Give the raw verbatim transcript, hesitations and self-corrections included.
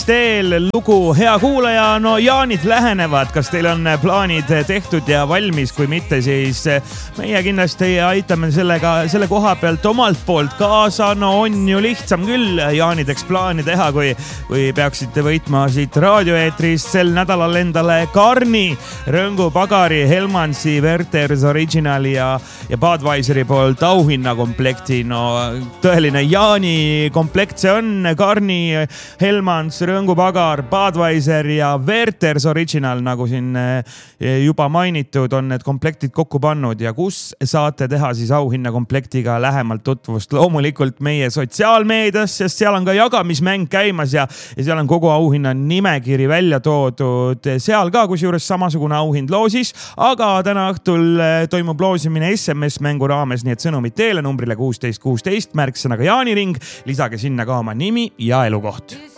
teel lugu Hea kuulaja, no jaanid lähenevad, kas teil on plaanid tehtud ja valmis, kui mitte, siis meie kindlasti aitame sellega, selle koha pealt omalt poolt kaasa, no on ju lihtsam küll jaanideks plaani teha, kui, kui peaksite võitma siit raadioeetrist sel nädalal endale Karni, Rõngu Pagari, Helmansi, Werther's Originali ja, ja Budweiseri poolt auhinnakomplekti, no tõeline jaani komplekt see on, Karni, Helmans, Rõngu Pagar, Budweiser ja Werther's Original, nagu siin juba mainitud, on need komplektid kokku pannud ja kus saate teha siis auhinnakomplektiga lähemalt tutvust. Loomulikult meie sotsiaalmeedias, sest seal on ka jagamismäng käimas ja, ja seal on kogu auhinna nimekiri välja toodud. Seal ka kusjuures samasugune auhind loosis, aga täna õhtul toimub loosimine S M S-mängu raames, nii et sõnumid teele numbrile kuusteist kuusteist, märksõnaga Jaaniring, lisage sinna ka oma nimi ja elukoht.